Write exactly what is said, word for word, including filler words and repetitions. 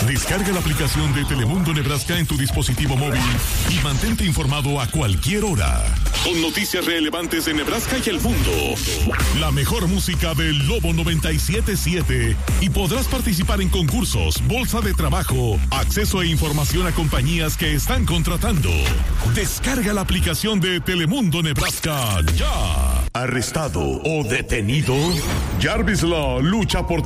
Descarga la aplicación de Telemundo Nebraska en tu dispositivo móvil y mantente informado a cualquier hora. Con noticias relevantes de Nebraska y el mundo. La mejor música del Lobo noventa y siete punto siete. Y podrás participar en concursos, bolsa de trabajo, acceso e información a compañías que están contratando. Descarga la aplicación de Telemundo Nebraska ya. Arrestado o detenido. Jarvis Law lucha por tu